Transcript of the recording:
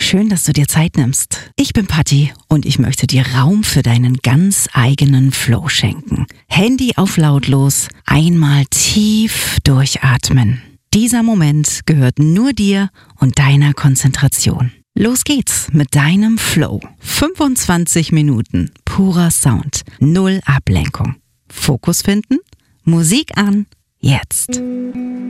Schön, dass du dir Zeit nimmst. Ich bin Patti und ich möchte dir Raum für deinen ganz eigenen Flow schenken. Handy auf lautlos, einmal tief durchatmen. Dieser Moment gehört nur dir und deiner Konzentration. Los geht's mit deinem Flow. 25 Minuten purer Sound, 0 Ablenkung. Fokus finden, Musik an, jetzt.